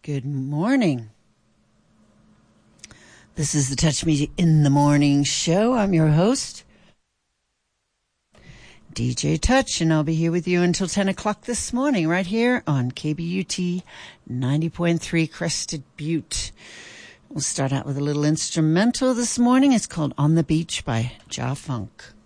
Good morning. This is the Touch Me in the Morning show. I'm your host, DJ Touch, and I'll be here with you until 10 o'clock this morning, right here on KBUT 90.3 Crested Butte. We'll start out with a little instrumental this morning. It's called On the Beach by Ja Funk.